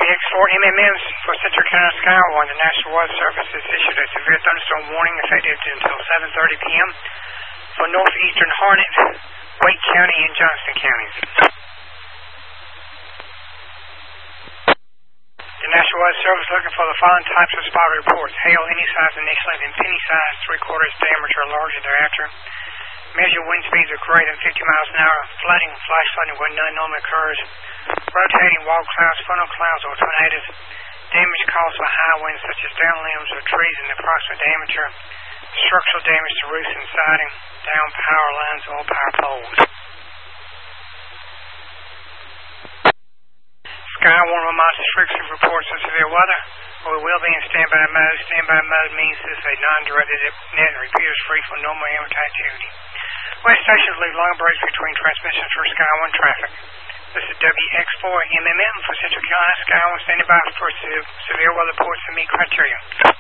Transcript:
WX4MMMs for Central Carolina Skywarn. The National Weather Service has issued a severe thunderstorm warning effective until 7:30 p.m. for northeastern Harnett, Wake County, and Johnston counties. The National Weather Service looking for the following types of spot reports: hail any size initially, then penny size, 3/4 diameter or larger thereafter. Measure wind speeds of greater than 50 miles an hour. Flooding, flash flooding where none normally occurs. Rotating wall clouds, funnel clouds, or tornadoes. Damage caused by high winds such as down limbs or trees in the approximate diameter. Structural damage to roofs and siding. Down power lines or power poles. Skywarn will monitor frequency reports of severe weather, or we will be in standby mode. Standby mode means this is a non-directed net and repeaters free from normal amateur activity. West stations leave long breaks between transmissions for Skywarn traffic. This is WX4MMM for Central Carolina Skywarn standing by for severe weather reports to meet criteria.